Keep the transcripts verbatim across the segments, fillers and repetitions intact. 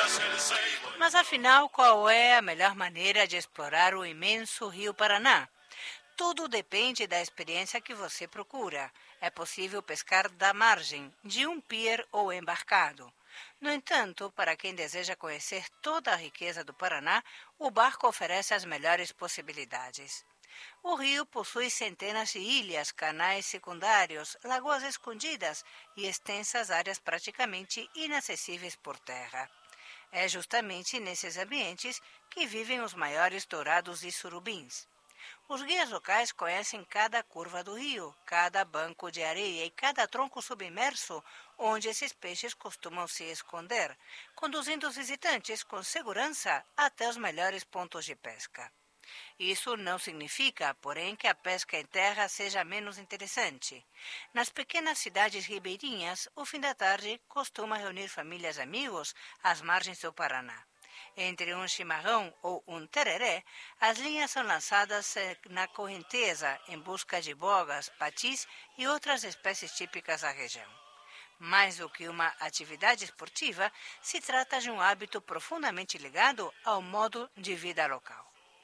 Mas afinal, qual é a melhor maneira de explorar o imenso Rio Paraná? Tudo depende da experiência que você procura. É possível pescar da margem, de um pier ou embarcado. No entanto, para quem deseja conhecer toda a riqueza do Paraná, o barco oferece as melhores possibilidades. O rio possui centenas de ilhas, canais secundários, lagoas escondidas e extensas áreas praticamente inacessíveis por terra. É justamente nesses ambientes que vivem os maiores dourados e surubins. Os guias locais conhecem cada curva do rio, cada banco de areia e cada tronco submerso onde esses peixes costumam se esconder, conduzindo os visitantes com segurança até os melhores pontos de pesca. Isso não significa, porém, que a pesca em terra seja menos interessante. Nas pequenas cidades ribeirinhas, o fim da tarde costuma reunir famílias e amigos às margens do Paraná. Entre um chimarrão ou um tereré, as linhas são lançadas na correnteza em busca de bogas, patis e outras espécies típicas da região. Mais do que uma atividade esportiva, se trata de um hábito profundamente ligado ao modo de vida local.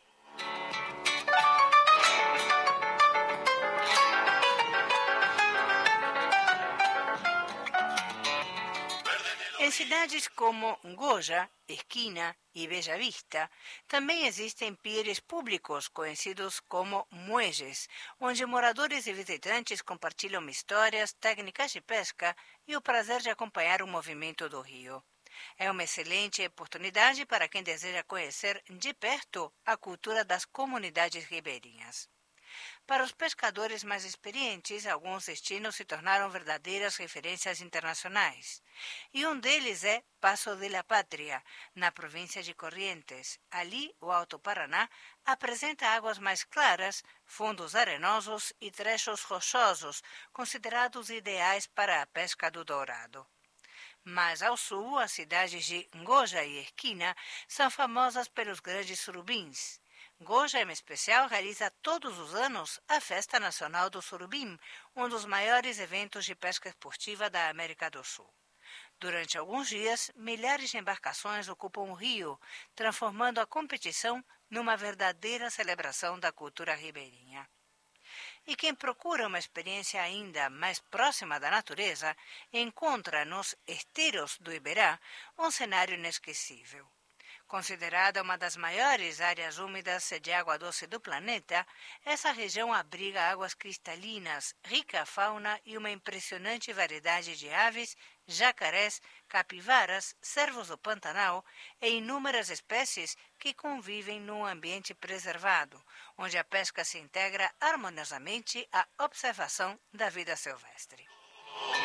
Em cidades como Goja, Esquina e Bella Vista, também existem pires públicos conhecidos como muelles, onde moradores e visitantes compartilham histórias, técnicas de pesca e o prazer de acompanhar o movimento do rio. É uma excelente oportunidade para quem deseja conhecer de perto a cultura das comunidades ribeirinhas. Para os pescadores mais experientes, alguns destinos se tornaram verdadeiras referências internacionais. E um deles é Passo de la Pátria, na província de Corrientes. Ali, o Alto Paraná apresenta águas mais claras, fundos arenosos e trechos rochosos, considerados ideais para a pesca do dourado. Mais ao sul, as cidades de Goja e Esquina são famosas pelos grandes surubins. Goja, em especial, realiza todos os anos a Festa Nacional do Surubim, um dos maiores eventos de pesca esportiva da América do Sul. Durante alguns dias, milhares de embarcações ocupam o rio, transformando a competição numa verdadeira celebração da cultura ribeirinha. E quem procura uma experiência ainda mais próxima da natureza, encontra nos esteiros do Iberá um cenário inesquecível. Considerada uma das maiores áreas úmidas de água doce do planeta, essa região abriga águas cristalinas, rica fauna e uma impressionante variedade de aves, jacarés, capivaras, cervos do Pantanal e inúmeras espécies que convivem num ambiente preservado, onde a pesca se integra harmoniosamente à observação da vida silvestre.